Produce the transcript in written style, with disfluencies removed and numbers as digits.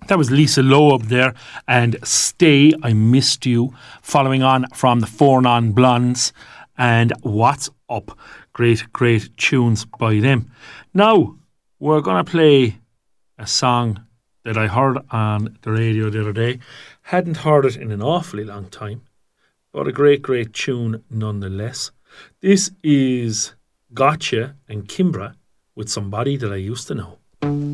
That was Lisa Loeb there, and Stay, I Missed You, following on from the Four Non Blondes, and What's Up. Great, great tunes by them. Now, we're going to play a song that I heard on the radio the other day. Hadn't heard it in an awfully long time, but a great, great tune nonetheless. This is Gotcha and Kimbra with Somebody That I Used to Know.